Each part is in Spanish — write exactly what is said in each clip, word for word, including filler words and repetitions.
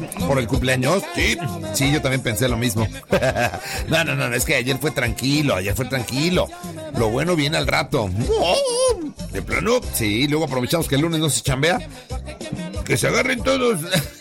¿Por el cumpleaños? Sí, sí, yo también pensé lo mismo. No, no, no, es que ayer fue tranquilo, ayer fue tranquilo. Lo bueno viene al rato. ¿De plano? Sí, luego aprovechamos que el lunes no se chambea. Que se agarren todos.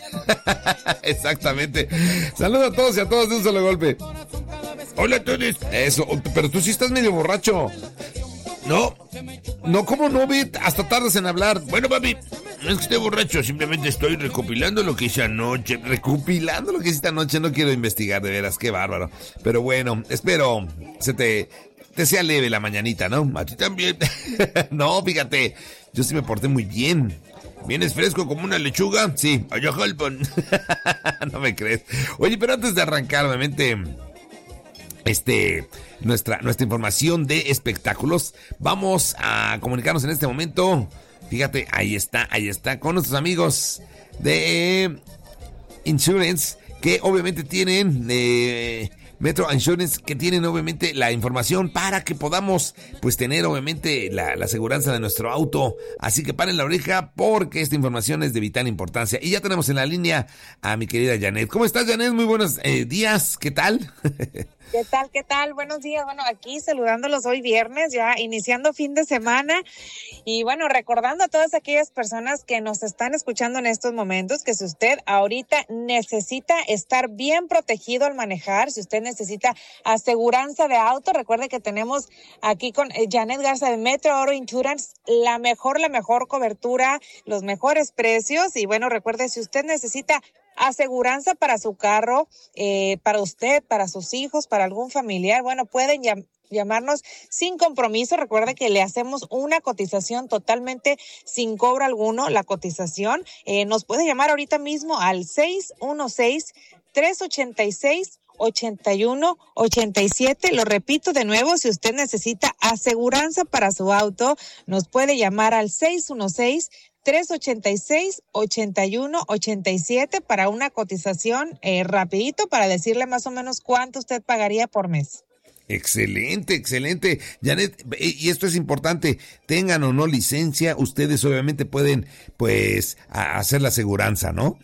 Exactamente. Saludos a todos y a todos de un solo golpe. Hola a todos. Eso, pero tú sí estás medio borracho. No, no, ¿cómo no, vi? Hasta tardas en hablar. Bueno, papi, no es que esté borracho, simplemente estoy recopilando lo que hice anoche. Recopilando lo que hice anoche, no quiero investigar, de veras, qué bárbaro. Pero bueno, espero se te, te sea leve la mañanita, ¿no? A ti también. No, fíjate, yo sí me porté muy bien. ¿Vienes fresco como una lechuga? Sí, allá jalpan. No me crees. Oye, pero antes de arrancar, obviamente, este, nuestra, nuestra información de espectáculos, vamos a comunicarnos en este momento. Fíjate, ahí está, ahí está, con nuestros amigos de Insurance, que obviamente tienen... Eh, Metro Insurance, que tienen obviamente la información para que podamos pues tener obviamente la, la aseguranza de nuestro auto. Así que paren la oreja porque esta información es de vital importancia. Y ya tenemos en la línea a mi querida Janet. ¿Cómo estás, Janet? Muy buenos eh, días, ¿qué tal? ¿Qué tal? ¿Qué tal? Buenos días. Bueno, aquí saludándolos hoy viernes, ya iniciando fin de semana. Y bueno, recordando a todas aquellas personas que nos están escuchando en estos momentos, que si usted ahorita necesita estar bien protegido al manejar, si usted necesita aseguranza de auto, recuerde que tenemos aquí con Janet Garza de Metro Auto Insurance la mejor, la mejor cobertura, los mejores precios. Y bueno, recuerde, si usted necesita aseguranza para su carro, eh, para usted, para sus hijos, para algún familiar, bueno, pueden llam- llamarnos sin compromiso. Recuerde que le hacemos una cotización totalmente sin cobro alguno. La cotización eh, nos puede llamar ahorita mismo al seis uno seis, tres ocho seis, ocho uno ocho siete. Lo repito de nuevo, si usted necesita aseguranza para su auto, nos puede llamar al seis uno seis, tres ocho seis, ocho uno ocho siete para una cotización eh, rapidito para decirle más o menos cuánto usted pagaría por mes. Excelente, excelente. Janet, y esto es importante, tengan o no licencia, ustedes obviamente pueden pues a hacer la aseguranza, ¿no?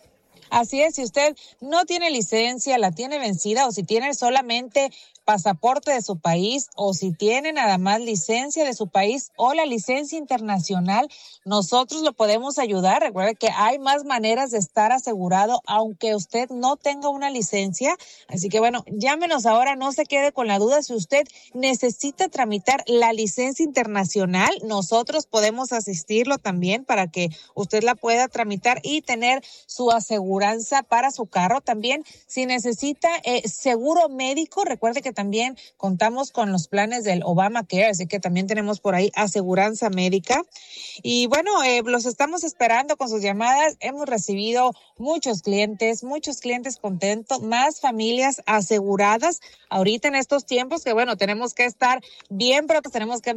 Así es, si usted no tiene licencia, la tiene vencida, o si tiene solamente pasaporte de su país, o si tiene nada más licencia de su país o la licencia internacional, nosotros lo podemos ayudar. Recuerde que hay más maneras de estar asegurado aunque usted no tenga una licencia. Así que bueno, llámenos ahora, no se quede con la duda. Si usted necesita tramitar la licencia internacional, nosotros podemos asistirlo también para que usted la pueda tramitar y tener su aseguranza para su carro. También, si necesita eh, seguro médico, recuerde que también contamos con los planes del Obamacare, así que también tenemos por ahí aseguranza médica. Y bueno, eh, los estamos esperando con sus llamadas. Hemos recibido muchos clientes, muchos clientes contentos, más familias aseguradas ahorita en estos tiempos que bueno, tenemos que estar bien, pero tenemos que